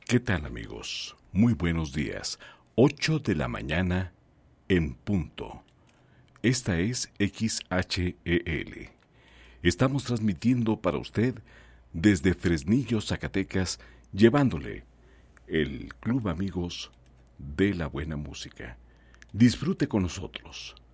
¿Qué tal, amigos? Muy buenos días. 8 de la mañana en punto. Esta es XHEL. Estamos transmitiendo para usted desde Fresnillo, Zacatecas, llevándole el Club Amigos de la Buena Música. Disfrute con nosotros.